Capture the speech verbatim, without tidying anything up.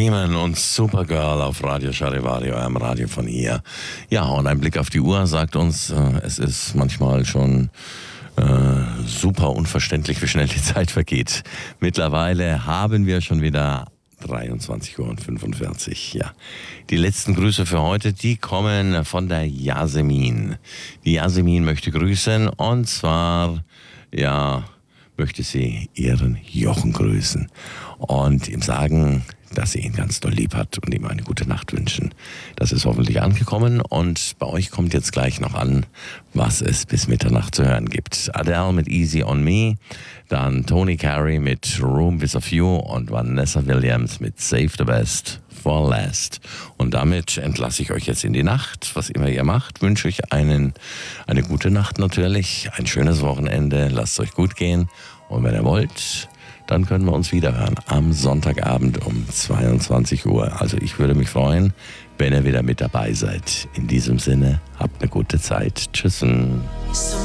Freeman und Supergirl auf Radio Charivari, eurem Radio von hier. Ja, und ein Blick auf die Uhr sagt uns, äh, es ist manchmal schon äh, super unverständlich, wie schnell die Zeit vergeht. Mittlerweile haben wir schon wieder dreiundzwanzig Uhr fünfundvierzig. Ja. Die letzten Grüße für heute, die kommen von der Yasemin. Die Yasemin möchte grüßen und zwar, ja, möchte sie ihren Jochen grüßen und ihm sagen, dass sie ihn ganz doll lieb hat und ihm eine gute Nacht wünschen. Das ist hoffentlich angekommen und bei euch kommt jetzt gleich noch an, was es bis Mitternacht zu hören gibt. Adele mit Easy on Me, dann Tony Carey mit Room with a Few und Vanessa Williams mit Save the Best for Last. Und damit entlasse ich euch jetzt in die Nacht. Was immer ihr macht, wünsche ich einen, eine gute Nacht natürlich, ein schönes Wochenende, lasst es euch gut gehen und wenn ihr wollt, dann können wir uns wieder hören am Sonntagabend um zweiundzwanzig Uhr. Also ich würde mich freuen, wenn ihr wieder mit dabei seid. In diesem Sinne, habt eine gute Zeit. Tschüss.